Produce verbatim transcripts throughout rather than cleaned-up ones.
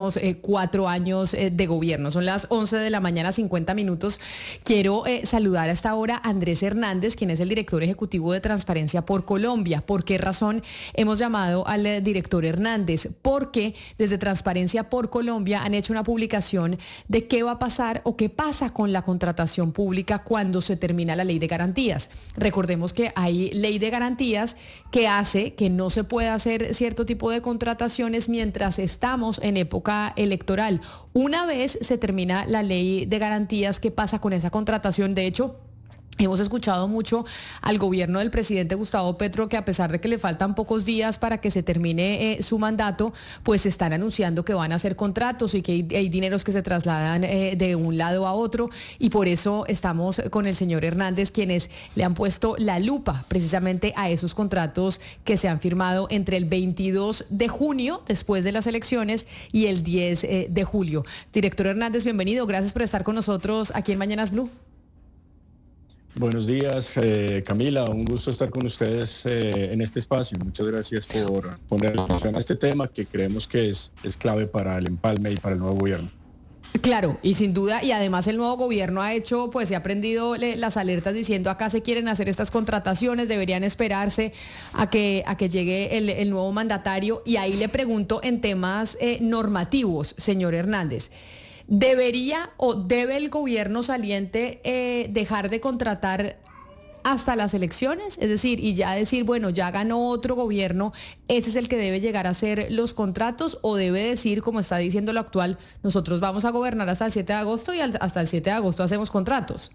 últimos eh, cuatro años eh, de gobierno. Son las once de la mañana, cincuenta minutos. Quiero eh, saludar a esta hora a Andrés Hernández, quien es el director ejecutivo de Transparencia por Colombia. ¿Por qué razón hemos llamado al eh, director Hernández? Porque desde Transparencia por Colombia han hecho una publicación de qué va a pasar o qué pasa con la contratación pública cuando se termina la ley de garantías. Recordemos que hay ley de garantías que hace que no se pueda hacer cierto tipo de contrataciones mientras estamos en época electoral. Una vez se termina la ley de garantías, ¿qué pasa con esa contratación? De hecho, hemos escuchado mucho al gobierno del presidente Gustavo Petro que a pesar de que le faltan pocos días para que se termine eh, su mandato, pues están anunciando que van a hacer contratos y que hay, hay dineros que se trasladan eh, de un lado a otro, y por eso estamos con el señor Hernández, quienes le han puesto la lupa precisamente a esos contratos que se han firmado entre el veintidós de junio, después de las elecciones, y el diez eh, de julio. Director Hernández, bienvenido. Gracias por estar con nosotros aquí en Mañanas Blue. Buenos días, eh, Camila, un gusto estar con ustedes eh, en este espacio. Muchas gracias por poner atención a este tema que creemos que es, es clave para el empalme y para el nuevo gobierno. Claro, y sin duda, y además el nuevo gobierno ha hecho, pues se ha prendido le, las alertas diciendo acá se quieren hacer estas contrataciones, deberían esperarse a que, a que llegue el, el nuevo mandatario. Y ahí le pregunto en temas eh, normativos, señor Hernández. ¿Debería o debe el gobierno saliente eh, dejar de contratar hasta las elecciones? Es decir, y ya decir, bueno, ya ganó otro gobierno, ese es el que debe llegar a hacer los contratos, o debe decir, como está diciendo lo actual, nosotros vamos a gobernar hasta el siete de agosto y al, hasta el siete de agosto hacemos contratos.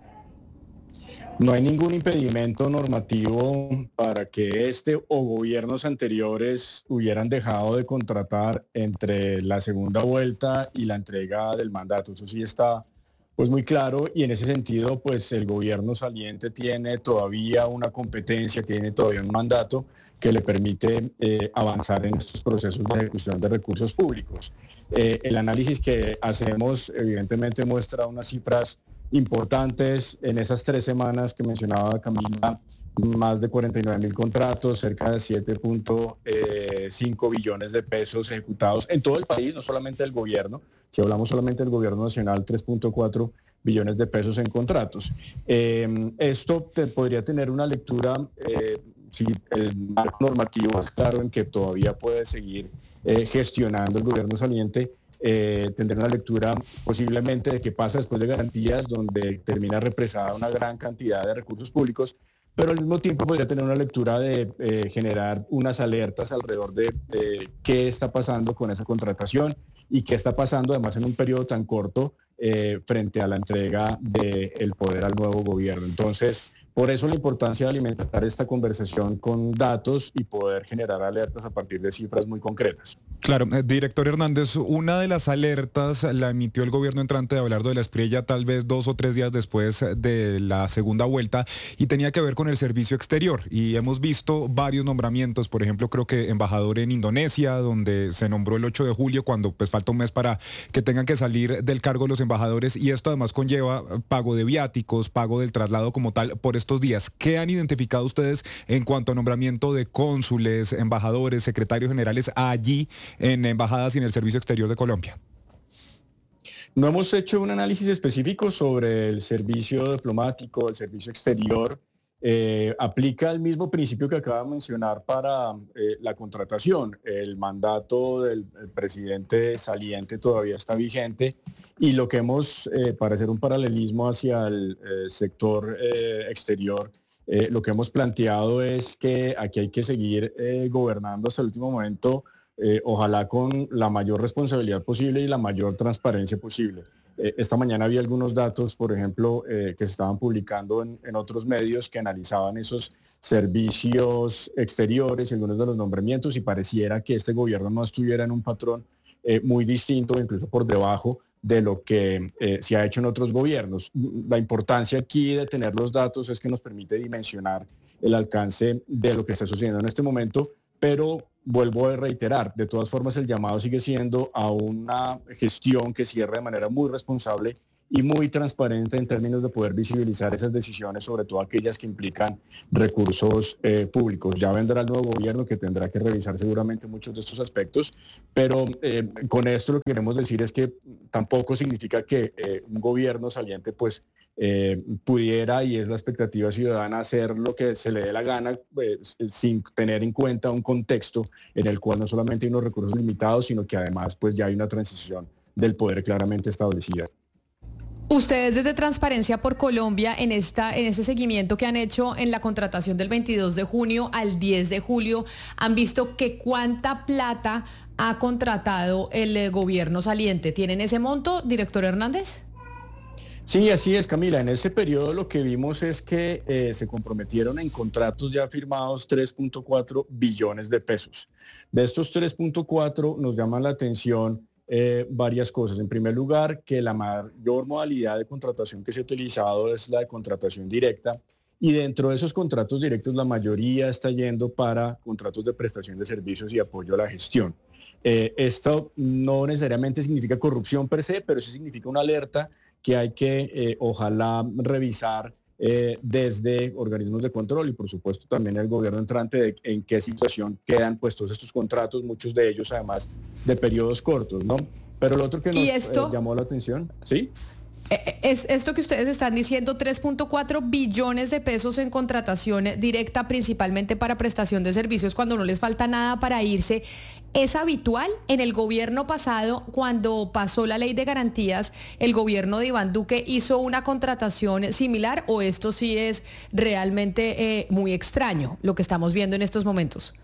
No hay ningún impedimento normativo para que este o gobiernos anteriores hubieran dejado de contratar entre la segunda vuelta y la entrega del mandato. Eso sí está pues muy claro, y en ese sentido pues el gobierno saliente tiene todavía una competencia, tiene todavía un mandato que le permite eh, avanzar en estos procesos de ejecución de recursos públicos. Eh, el análisis que hacemos evidentemente muestra unas cifras importantes en esas tres semanas que mencionaba Camila, más de cuarenta y nueve mil contratos, cerca de siete punto cinco billones de pesos ejecutados en todo el país, no solamente del gobierno. Si hablamos solamente del gobierno nacional, tres punto cuatro billones de pesos en contratos. Eh, esto te podría tener una lectura, eh, si el marco normativo es claro en que todavía puede seguir eh, gestionando el gobierno saliente, Eh, tendrá una lectura posiblemente de qué pasa después de garantías, donde termina represada una gran cantidad de recursos públicos, pero al mismo tiempo podría tener una lectura de eh, generar unas alertas alrededor de eh, qué está pasando con esa contratación y qué está pasando además en un periodo tan corto eh, frente a la entrega del poder al nuevo gobierno. Entonces, por eso la importancia de alimentar esta conversación con datos y poder generar alertas a partir de cifras muy concretas. Claro, eh, director Hernández, una de las alertas la emitió el gobierno entrante de Abelardo de la Espriella tal vez dos o tres días después de la segunda vuelta, y tenía que ver con el servicio exterior. Y hemos visto varios nombramientos, por ejemplo, creo que embajador en Indonesia, donde se nombró el ocho de julio, cuando pues falta un mes para que tengan que salir del cargo los embajadores, y esto además conlleva pago de viáticos, pago del traslado como tal por estos días. ¿Qué han identificado ustedes en cuanto a nombramiento de cónsules, embajadores, secretarios generales allí en embajadas y en el Servicio Exterior de Colombia? No hemos hecho un análisis específico sobre el servicio diplomático, el servicio exterior. Eh, aplica el mismo principio que acaba de mencionar para eh, la contratación. El mandato del presidente saliente todavía está vigente, y lo que hemos, eh, para hacer un paralelismo hacia el eh, sector eh, exterior, eh, lo que hemos planteado es que aquí hay que seguir eh, gobernando hasta el último momento, Eh, ojalá con la mayor responsabilidad posible y la mayor transparencia posible. Eh, esta mañana había algunos datos, por ejemplo, eh, que se estaban publicando en, en otros medios que analizaban esos servicios exteriores y algunos de los nombramientos, y pareciera que este gobierno no estuviera en un patrón eh, muy distinto, incluso por debajo de lo que eh, se ha hecho en otros gobiernos. La importancia aquí de tener los datos es que nos permite dimensionar el alcance de lo que está sucediendo en este momento, pero vuelvo a reiterar, de todas formas el llamado sigue siendo a una gestión que cierre de manera muy responsable y muy transparente en términos de poder visibilizar esas decisiones, sobre todo aquellas que implican recursos eh, públicos. Ya vendrá el nuevo gobierno que tendrá que revisar seguramente muchos de estos aspectos, pero eh, con esto lo que queremos decir es que tampoco significa que eh, un gobierno saliente pues eh, pudiera, y es la expectativa ciudadana, hacer lo que se le dé la gana pues, sin tener en cuenta un contexto en el cual no solamente hay unos recursos limitados, sino que además pues ya hay una transición del poder claramente establecida. Ustedes desde Transparencia por Colombia, en, esta, en ese seguimiento que han hecho en la contratación del veintidós de junio al diez de julio, han visto que cuánta plata ha contratado el gobierno saliente. ¿Tienen ese monto, director Hernández? Sí, así es, Camila. En ese periodo lo que vimos es que eh, se comprometieron en contratos ya firmados tres punto cuatro billones de pesos. De estos tres punto cuatro nos llaman la atención Eh, varias cosas. En primer lugar, que la mayor modalidad de contratación que se ha utilizado es la de contratación directa, y dentro de esos contratos directos la mayoría está yendo para contratos de prestación de servicios y apoyo a la gestión. Eh, esto no necesariamente significa corrupción per se, pero sí significa una alerta que hay que eh, ojalá revisar Eh, desde organismos de control y por supuesto también el gobierno entrante, de en qué situación quedan pues todos estos contratos, muchos de ellos además de periodos cortos, ¿no? Pero lo otro que nos eh, llamó la atención, ¿sí? Es esto que ustedes están diciendo, tres punto cuatro billones de pesos en contratación directa, principalmente para prestación de servicios, cuando no les falta nada para irse. ¿Es habitual? En el gobierno pasado, cuando pasó la ley de garantías, el gobierno de Iván Duque hizo una contratación similar, ¿o esto sí es realmente eh, muy extraño lo que estamos viendo en estos momentos?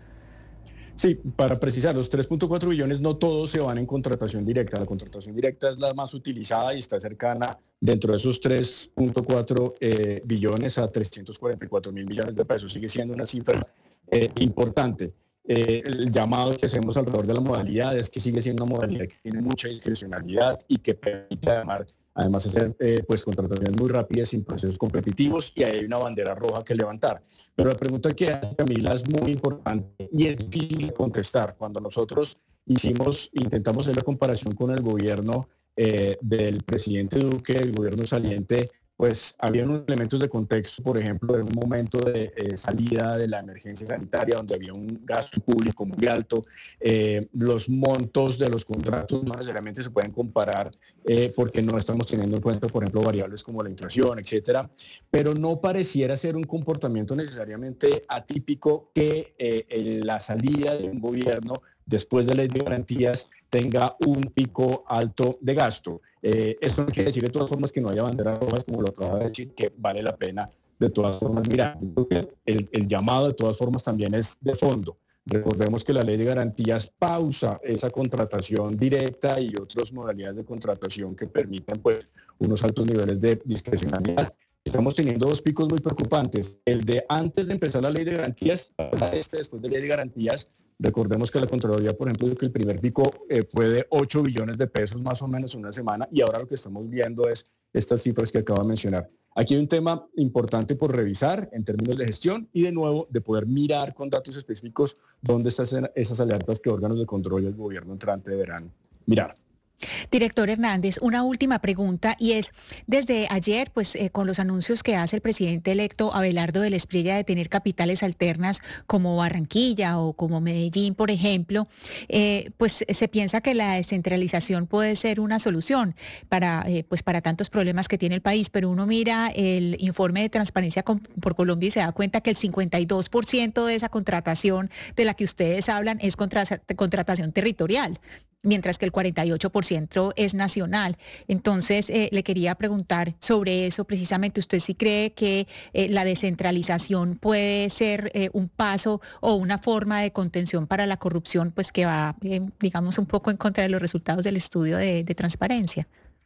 Sí, para precisar, los tres punto cuatro billones no todos se van en contratación directa. La contratación directa es la más utilizada y está cercana dentro de esos tres punto cuatro eh, billones a trescientos cuarenta y cuatro mil millones de pesos. Sigue siendo una cifra eh, importante. Eh, el llamado que hacemos alrededor de la modalidad es que sigue siendo una modalidad que tiene mucha discrecionalidad y que permite además, además hacer eh, pues, contrataciones muy rápidas sin procesos competitivos, y hay una bandera roja que levantar. Pero la pregunta que hace Camila es muy importante y es difícil de contestar. Cuando nosotros hicimos, intentamos hacer la comparación con el gobierno eh, del presidente Duque, el gobierno saliente, pues había unos elementos de contexto, por ejemplo, en un momento de eh, salida de la emergencia sanitaria, donde había un gasto público muy alto. Eh, los montos de los contratos no necesariamente se pueden comparar eh, porque no estamos teniendo en cuenta, por ejemplo, variables como la inflación, etcétera. Pero no pareciera ser un comportamiento necesariamente atípico que eh, en la salida de un gobierno después de la ley de garantías tenga un pico alto de gasto. Eh, esto no quiere decir de todas formas que no haya banderas rojas, como lo acaba de decir, que vale la pena de todas formas mirar. El, el llamado de todas formas también es de fondo. Recordemos que la ley de garantías pausa esa contratación directa y otras modalidades de contratación que permitan pues, unos altos niveles de discrecionalidad. Estamos teniendo dos picos muy preocupantes. El de antes de empezar la ley de garantías, este después de la ley de garantías. Recordemos que la Contraloría, por ejemplo, dijo que el primer pico eh, fue de ocho billones de pesos más o menos en una semana, y ahora lo que estamos viendo es estas cifras que acabo de mencionar. Aquí hay un tema importante por revisar en términos de gestión y de nuevo de poder mirar con datos específicos dónde están esas alertas que órganos de control y el gobierno entrante deberán mirar. Director Hernández, una última pregunta, y es, desde ayer, pues eh, con los anuncios que hace el presidente electo Abelardo del Espriella de tener capitales alternas como Barranquilla o como Medellín, por ejemplo, eh, pues se piensa que la descentralización puede ser una solución para, eh, pues para tantos problemas que tiene el país, pero uno mira el informe de Transparencia por Colombia y se da cuenta que el cincuenta y dos por ciento de esa contratación de la que ustedes hablan es contra, contratación territorial, mientras que el cuarenta y ocho por ciento es nacional. Entonces, eh, le quería preguntar sobre eso precisamente. ¿Usted sí cree que eh, la descentralización puede ser eh, un paso o una forma de contención para la corrupción, pues que va, eh, digamos, un poco en contra de los resultados del estudio de, de transparencia?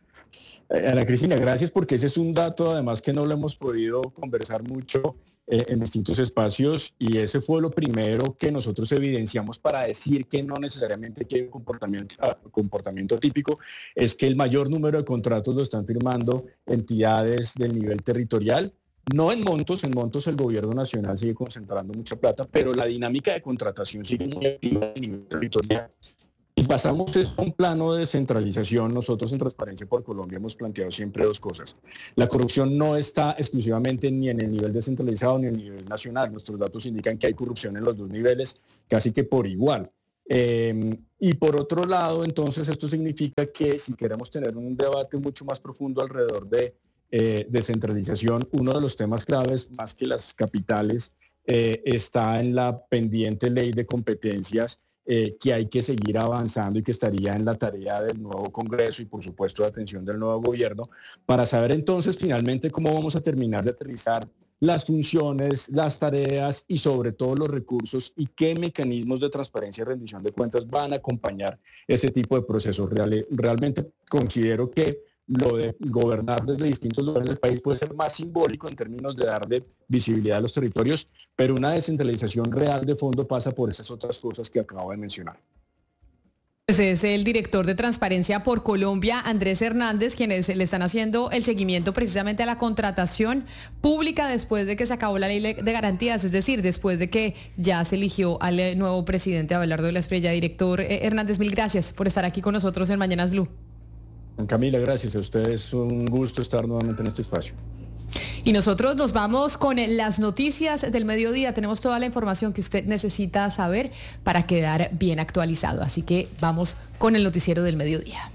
Ana Cristina, gracias, porque ese es un dato además que no lo hemos podido conversar mucho eh, en distintos espacios, y ese fue lo primero que nosotros evidenciamos para decir que no necesariamente hay un comportamiento, comportamiento típico, es que el mayor número de contratos lo están firmando entidades del nivel territorial, no en montos, en montos el gobierno nacional sigue concentrando mucha plata, pero la dinámica de contratación sigue muy activa a nivel territorial. Y pasamos a un plano de descentralización. Nosotros en Transparencia por Colombia hemos planteado siempre dos cosas. La corrupción no está exclusivamente ni en el nivel descentralizado ni en el nivel nacional. Nuestros datos indican que hay corrupción en los dos niveles, casi que por igual. Eh, y por otro lado, entonces, esto significa que si queremos tener un debate mucho más profundo alrededor de eh, descentralización, uno de los temas claves, más que las capitales, eh, está en la pendiente ley de competencias eh, que hay que seguir avanzando y que estaría en la tarea del nuevo Congreso y, por supuesto, de atención del nuevo gobierno, para saber entonces finalmente cómo vamos a terminar de aterrizar las funciones, las tareas y sobre todo los recursos y qué mecanismos de transparencia y rendición de cuentas van a acompañar ese tipo de procesos. Real, realmente considero que lo de gobernar desde distintos lugares del país puede ser más simbólico en términos de darle visibilidad a los territorios, pero una descentralización real de fondo pasa por esas otras cosas que acabo de mencionar. Ese es el director de Transparencia por Colombia, Andrés Hernández, quienes le están haciendo el seguimiento precisamente a la contratación pública después de que se acabó la ley de garantías, es decir, después de que ya se eligió al nuevo presidente Abelardo de la Espriella. Director Hernández, mil gracias por estar aquí con nosotros en Mañanas Blue. Camila, gracias a ustedes. Un gusto estar nuevamente en este espacio. Y nosotros nos vamos con las noticias del mediodía. Tenemos toda la información que usted necesita saber para quedar bien actualizado. Así que vamos con el noticiero del mediodía.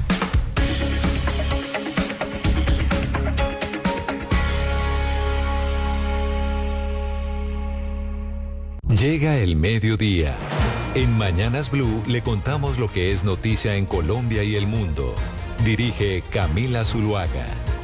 Llega el mediodía. En Mañanas Blue le contamos lo que es noticia en Colombia y el mundo. Dirige Camila Zuluaga.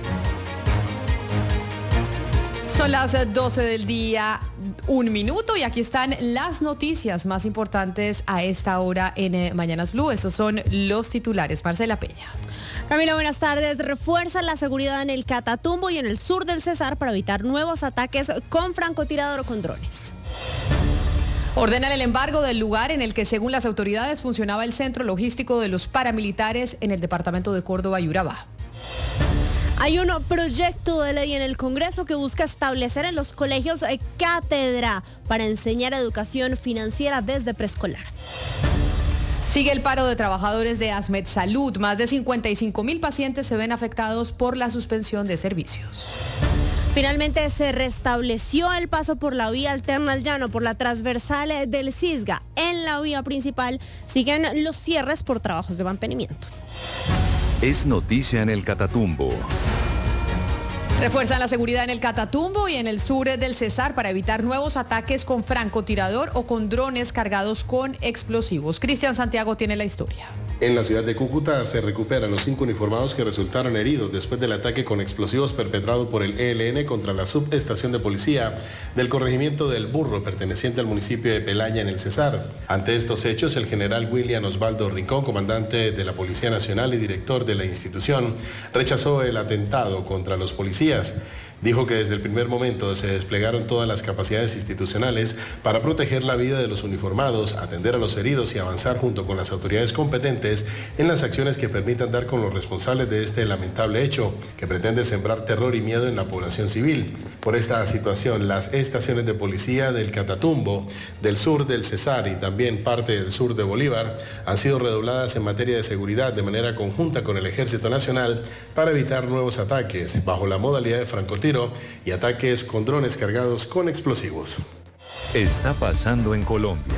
Son las doce del día, un minuto, y aquí están las noticias más importantes a esta hora en eh, Mañanas Blue. Estos son los titulares. Marcela Peña. Camila, buenas tardes. Refuerzan la seguridad en el Catatumbo y en el sur del Cesar para evitar nuevos ataques con francotirador o con drones. Ordenan el embargo del lugar en el que, según las autoridades, funcionaba el centro logístico de los paramilitares en el departamento de Córdoba y Urabá. Hay un proyecto de ley en el Congreso que busca establecer en los colegios cátedra para enseñar educación financiera desde preescolar. Sigue el paro de trabajadores de ASMED Salud. Más de cincuenta y cinco mil pacientes se ven afectados por la suspensión de servicios. Finalmente se restableció el paso por la vía alterna al llano por la transversal del Cisga. En la vía principal siguen los cierres por trabajos de mantenimiento. Es noticia en el Catatumbo. Refuerzan la seguridad en el Catatumbo y en el sur del Cesar para evitar nuevos ataques con francotirador o con drones cargados con explosivos. Cristian Santiago tiene la historia. En la ciudad de Cúcuta se recuperan los cinco uniformados que resultaron heridos después del ataque con explosivos perpetrado por el E L N contra la subestación de policía del corregimiento del Burro, perteneciente al municipio de Pelaña, en el Cesar. Ante estos hechos, el general William Osvaldo Rincón, comandante de la Policía Nacional y director de la institución, rechazó el atentado contra los policías. Dijo que desde el primer momento se desplegaron todas las capacidades institucionales para proteger la vida de los uniformados, atender a los heridos y avanzar junto con las autoridades competentes en las acciones que permitan dar con los responsables de este lamentable hecho, que pretende sembrar terror y miedo en la población civil. Por esta situación, las estaciones de policía del Catatumbo, del sur del Cesar y también parte del sur de Bolívar han sido redobladas en materia de seguridad de manera conjunta con el Ejército Nacional para evitar nuevos ataques bajo la modalidad de francotirador y ataques con drones cargados con explosivos. Está pasando en Colombia.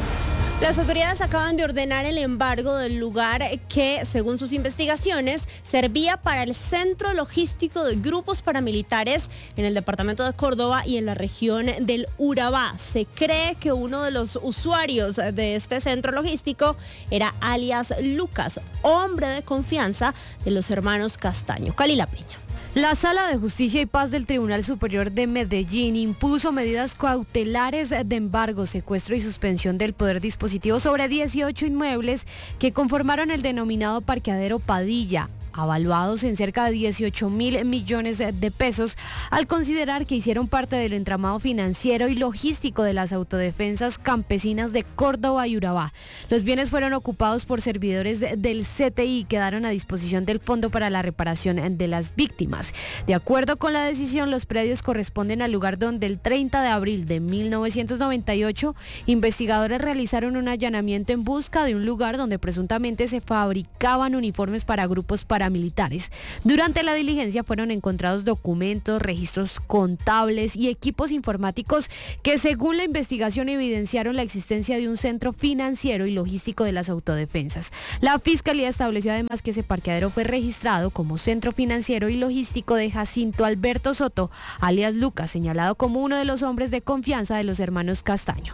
Las autoridades acaban de ordenar el embargo del lugar que, según sus investigaciones, servía para el centro logístico de grupos paramilitares en el departamento de Córdoba y en la región del Urabá. Se cree que uno de los usuarios de este centro logístico era alias Lucas, hombre de confianza de los hermanos Castaño. Calila Peña. La Sala de Justicia y Paz del Tribunal Superior de Medellín impuso medidas cautelares de embargo, secuestro y suspensión del poder dispositivo sobre dieciocho inmuebles que conformaron el denominado parqueadero Padilla. avaluados en cerca de dieciocho mil millones de pesos, al considerar que hicieron parte del entramado financiero y logístico de las autodefensas campesinas de Córdoba y Urabá. Los bienes fueron ocupados por servidores del C T I y quedaron a disposición del Fondo para la Reparación de las Víctimas. De acuerdo con la decisión, los predios corresponden al lugar donde el treinta de abril de mil novecientos noventa y ocho investigadores realizaron un allanamiento en busca de un lugar donde presuntamente se fabricaban uniformes para grupos paramilitares. Durante la diligencia fueron encontrados documentos, registros contables y equipos informáticos que, según la investigación, evidenciaron la existencia de un centro financiero y logístico de las autodefensas. La Fiscalía estableció además que ese parqueadero fue registrado como centro financiero y logístico de Jacinto Alberto Soto, alias Lucas, señalado como uno de los hombres de confianza de los hermanos Castaño.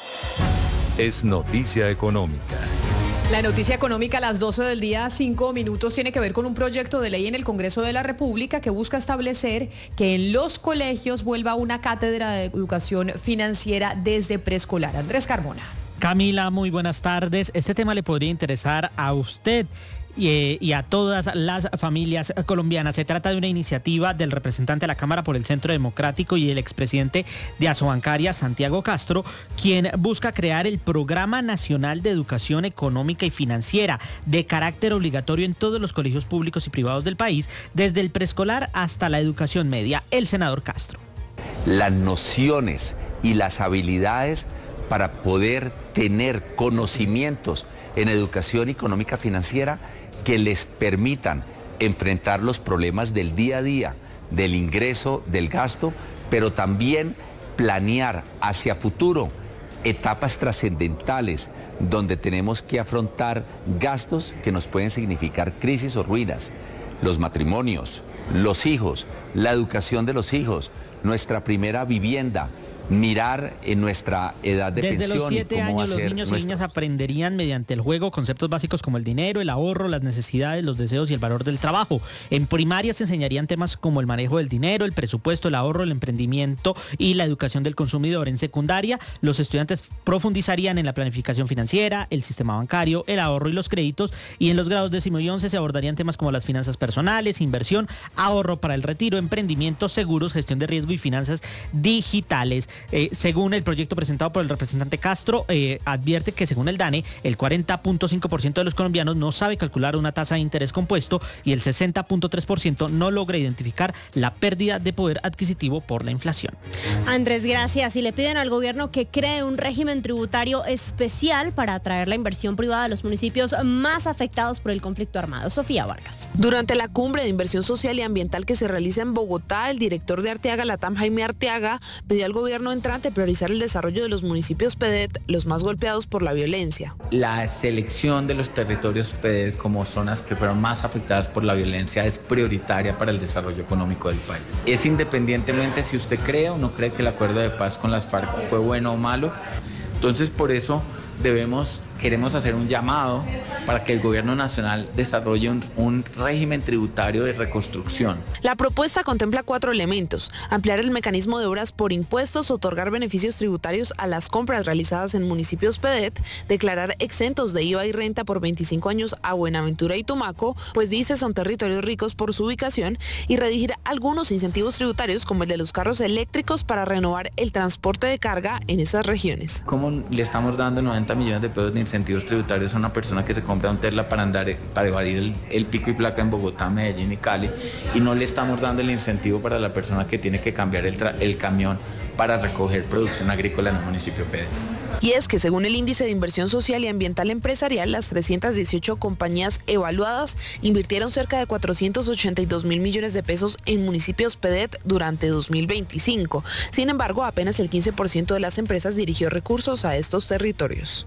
Es noticia económica. La noticia económica a las doce del día, cinco minutos, tiene que ver con un proyecto de ley en el Congreso de la República que busca establecer que en los colegios vuelva una cátedra de educación financiera desde preescolar. Andrés Carmona. Camila, muy buenas tardes. Este tema le podría interesar a usted y, y a todas las familias colombianas. Se trata de una iniciativa del representante de la Cámara por el Centro Democrático y el expresidente de Asobancaria, Santiago Castro, quien busca crear el Programa Nacional de Educación Económica y Financiera de carácter obligatorio en todos los colegios públicos y privados del país, desde el preescolar hasta la educación media. El senador Castro. Las nociones y las habilidades para poder tener conocimientos en educación económica financiera que les permitan enfrentar los problemas del día a día, del ingreso, del gasto, pero también planear hacia futuro etapas trascendentales donde tenemos que afrontar gastos que nos pueden significar crisis o ruinas. Los matrimonios, los hijos, la educación de los hijos, nuestra primera vivienda, mirar en nuestra edad de Desde pensión. los siete años los niños y niñas aprenderían mediante el juego conceptos básicos como el dinero, el ahorro, las necesidades, los deseos y el valor del trabajo. En primaria se enseñarían temas como el manejo del dinero, el presupuesto, el ahorro, el emprendimiento y la educación del consumidor. En secundaria, los estudiantes profundizarían en la planificación financiera, el sistema bancario, el ahorro y los créditos, y en los grados décimo y once se abordarían temas como las finanzas personales, inversión, ahorro para el retiro, emprendimiento, seguros, gestión de riesgo y finanzas digitales. Eh, según el proyecto presentado por el representante Castro, eh, advierte que según el DANE, el cuarenta punto cinco por ciento de los colombianos no sabe calcular una tasa de interés compuesto y el sesenta punto tres por ciento no logra identificar la pérdida de poder adquisitivo por la inflación. Andrés, gracias. Y le piden al gobierno que cree un régimen tributario especial para atraer la inversión privada a los municipios más afectados por el conflicto armado. Sofía Vargas. Durante la cumbre de inversión social y ambiental que se realiza en Bogotá, el director de Arteaga Latam, Jaime Arteaga, pidió al gobierno entrante priorizar el desarrollo de los municipios P D E T, los más golpeados por la violencia. La selección de los territorios P D E T como zonas que fueron más afectadas por la violencia es prioritaria para el desarrollo económico del país. Es independientemente si usted cree o no cree que el acuerdo de paz con las FARC fue bueno o malo. Entonces, por eso debemos, queremos hacer un llamado para que el gobierno nacional desarrolle un, un régimen tributario de reconstrucción. La propuesta contempla cuatro elementos: ampliar el mecanismo de obras por impuestos, otorgar beneficios tributarios a las compras realizadas en municipios P D E T, declarar exentos de I V A y renta por veinticinco años a Buenaventura y Tumaco, pues dice son territorios ricos por su ubicación, y redigir algunos incentivos tributarios como el de los carros eléctricos para renovar el transporte de carga en esas regiones. ¿Cómo le estamos dando noventa millones de pesos de incentivos tributarios a una persona que se compra un Tesla para andar, para evadir el, el pico y placa en Bogotá, Medellín y Cali, y no le estamos dando el incentivo para la persona que tiene que cambiar el, el camión para recoger producción agrícola en el municipio P D E T? Y es que según el índice de inversión social y ambiental empresarial, las trescientas dieciocho compañías evaluadas invirtieron cerca de cuatrocientos ochenta y dos mil millones de pesos en municipios P D E T durante dos mil veinticinco. Sin embargo, apenas el quince por ciento de las empresas dirigió recursos a estos territorios.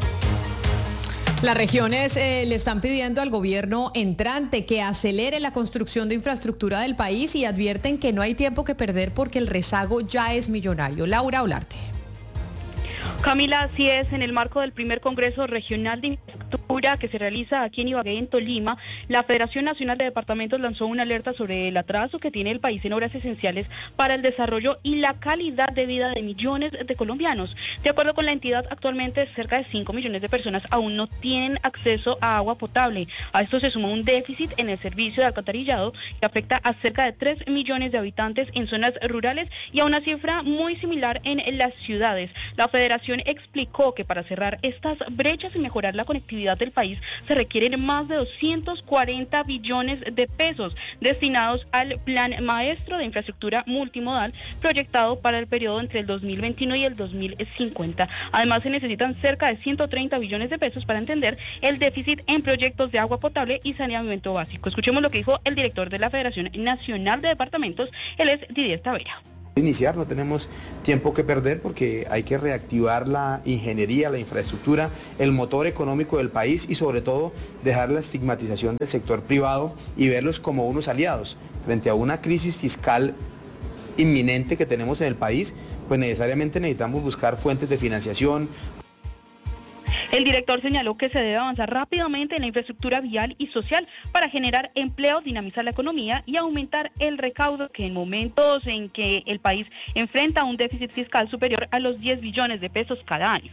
Las regiones eh, le están pidiendo al gobierno entrante que acelere la construcción de infraestructura del país y advierten que no hay tiempo que perder porque el rezago ya es millonario. Laura Olarte. Camila, así es, en el marco del primer Congreso Regional de infraestructura que se realiza aquí en Ibagué, en Tolima, la Federación Nacional de Departamentos lanzó una alerta sobre el atraso que tiene el país en obras esenciales para el desarrollo y la calidad de vida de millones de colombianos. De acuerdo con la entidad, actualmente cerca de cinco millones de personas aún no tienen acceso a agua potable. A esto se suma un déficit en el servicio de alcantarillado que afecta a cerca de tres millones de habitantes en zonas rurales y a una cifra muy similar en las ciudades. La Federación explicó que para cerrar estas brechas y mejorar la conectividad del país se requieren más de doscientos cuarenta billones de pesos destinados al Plan Maestro de Infraestructura Multimodal proyectado para el periodo entre el dos mil veintiuno y el dos mil cincuenta. Además, se necesitan cerca de ciento treinta billones de pesos para entender el déficit en proyectos de agua potable y saneamiento básico. Escuchemos lo que dijo el director de la Federación Nacional de Departamentos, él es Didier Tavera. Iniciar, no tenemos tiempo que perder porque hay que reactivar la ingeniería, la infraestructura, el motor económico del país y sobre todo dejar la estigmatización del sector privado y verlos como unos aliados. Frente a una crisis fiscal inminente que tenemos en el país, pues necesariamente necesitamos buscar fuentes de financiación. El director señaló que se debe avanzar rápidamente en la infraestructura vial y social para generar empleo, dinamizar la economía y aumentar el recaudo, que en momentos en que el país enfrenta un déficit fiscal superior a los diez billones de pesos cada año.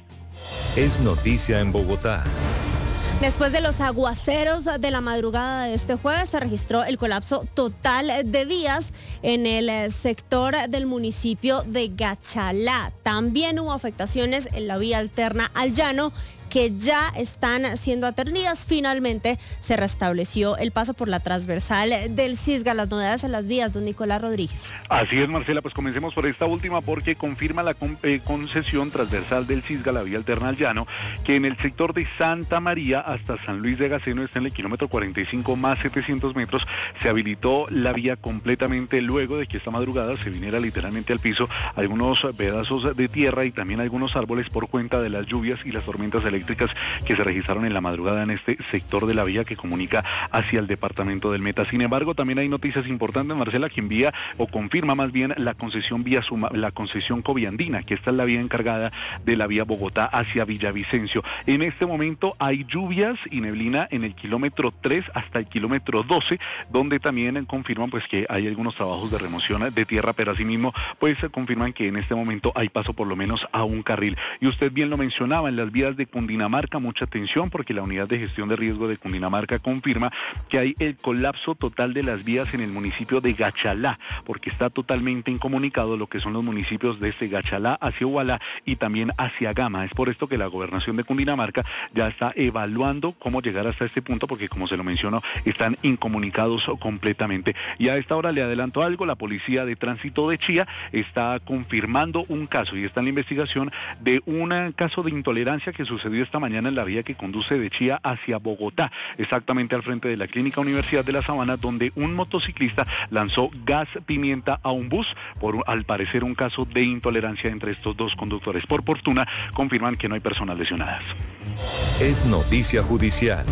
Es noticia en Bogotá. Después de los aguaceros de la madrugada de este jueves, se registró el colapso total de vías en el sector del municipio de Gachalá. También hubo afectaciones en la vía alterna al llano, que ya están siendo atendidas. Finalmente se restableció el paso por la transversal del Cisga. Las novedades en las vías, don Nicolás Rodríguez. Así es, Marcela, pues comencemos por esta última porque confirma la con, eh, concesión transversal del Cisga, la vía alterna al llano, que en el sector de Santa María hasta San Luis de Gaceno, está en el kilómetro cuarenta y cinco más setecientos metros, se habilitó la vía completamente luego de que esta madrugada se viniera literalmente al piso algunos pedazos de tierra y también algunos árboles por cuenta de las lluvias y las tormentas eléctricas que se registraron en la madrugada en este sector de la vía que comunica hacia el departamento del Meta. Sin embargo, también hay noticias importantes, Marcela, que envía o confirma más bien la concesión vía Suma, la concesión Coviandina, que esta es la vía encargada de la vía Bogotá hacia Villavicencio. En este momento hay lluvias y neblina en el kilómetro tres hasta el kilómetro doce, donde también confirman pues que hay algunos trabajos de remoción de tierra, pero asimismo pues confirman que en este momento hay paso por lo menos a un carril. Y usted bien lo mencionaba, en las vías de Cundinamarca, mucha atención porque la unidad de gestión de riesgo de Cundinamarca confirma que hay el colapso total de las vías en el municipio de Gachalá, porque está totalmente incomunicado lo que son los municipios desde Gachalá hacia Ubalá y también hacia Gama. Es por esto que la gobernación de Cundinamarca ya está evaluando cómo llegar hasta este punto, porque como se lo mencionó, están incomunicados completamente. Y a esta hora le adelanto algo, la Policía de Tránsito de Chía está confirmando un caso y está en la investigación de un caso de intolerancia que sucedió esta mañana en la vía que conduce de Chía hacia Bogotá, exactamente al frente de la Clínica Universidad de la Sabana, donde un motociclista lanzó gas pimienta a un bus por, al parecer, un caso de intolerancia entre estos dos conductores. Por fortuna, confirman que no hay personas lesionadas. Es noticia judicial.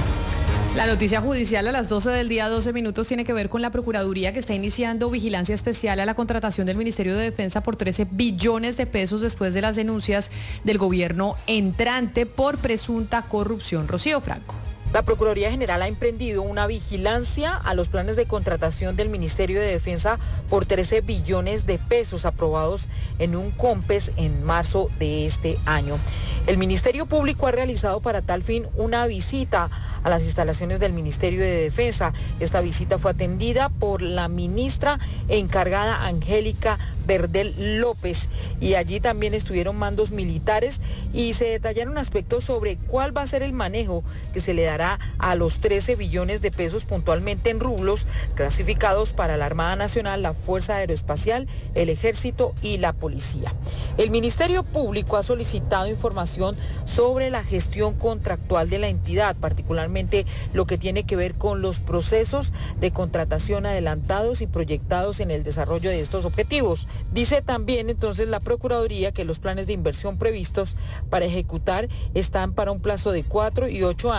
La noticia judicial a las doce del día, doce minutos, tiene que ver con la Procuraduría, que está iniciando vigilancia especial a la contratación del Ministerio de Defensa por trece billones de pesos después de las denuncias del gobierno entrante por presunta corrupción. Rocío Franco. La Procuraduría General ha emprendido una vigilancia a los planes de contratación del Ministerio de Defensa por trece billones de pesos aprobados en un COMPES en marzo de este año. El Ministerio Público ha realizado para tal fin una visita a las instalaciones del Ministerio de Defensa. Esta visita fue atendida por la ministra encargada Angélica Verdel López, y allí también estuvieron mandos militares y se detallaron aspectos sobre cuál va a ser el manejo que se le dará a los trece billones de pesos puntualmente en rublos clasificados para la Armada Nacional, la Fuerza Aeroespacial, el Ejército y la Policía. El Ministerio Público ha solicitado información sobre la gestión contractual de la entidad, particularmente lo que tiene que ver con los procesos de contratación adelantados y proyectados en el desarrollo de estos objetivos. Dice también entonces la Procuraduría que los planes de inversión previstos para ejecutar están para un plazo de cuatro y ocho años, lo que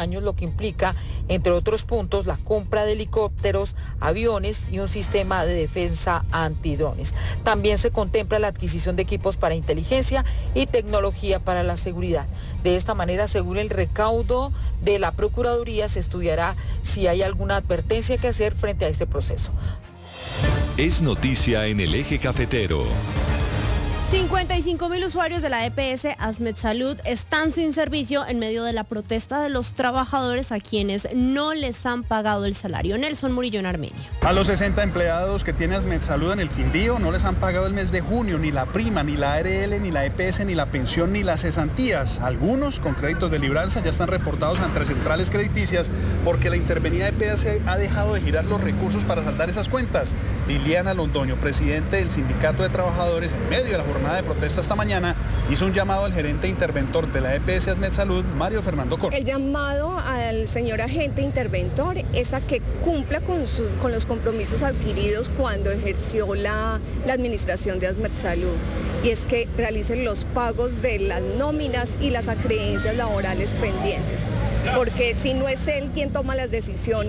implica, entre otros puntos, la compra de helicópteros, aviones y un sistema de defensa antidrones. También se contempla la adquisición de equipos para inteligencia y tecnología para la seguridad. De esta manera, según el recaudo de la Procuraduría, se estudiará si hay alguna advertencia que hacer frente a este proceso. Es noticia en el eje cafetero. cincuenta y cinco mil usuarios de la E P S Asmed Salud están sin servicio en medio de la protesta de los trabajadores a quienes no les han pagado el salario. Nelson Murillo en Armenia. A los sesenta empleados que tiene Asmed Salud en el Quindío no les han pagado el mes de junio, ni la prima, ni la A R L, ni la E P S, ni la pensión, ni las cesantías. Algunos con créditos de libranza ya están reportados ante centrales crediticias porque la intervenida E P S ha dejado de girar los recursos para saldar esas cuentas. Liliana Londoño, presidente del Sindicato de Trabajadores, en medio de la jornada de protesta esta mañana, hizo un llamado al gerente interventor de la E P S Asmed Salud, Mario Fernando Correa. El llamado al señor agente interventor es a que cumpla con, su, con los compromisos adquiridos cuando ejerció la, la administración de Asmed Salud, y es que realicen los pagos de las nóminas y las acreencias laborales pendientes, porque si no es él quien toma las decisiones,